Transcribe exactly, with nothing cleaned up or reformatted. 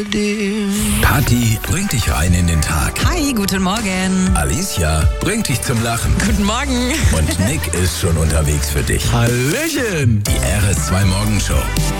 Kathi bringt dich rein in den Tag. Hi, guten Morgen. Alicia bringt dich zum Lachen. Guten Morgen. Und Nick ist schon unterwegs für dich. Hallöchen. Die R S zwei Morgenshow.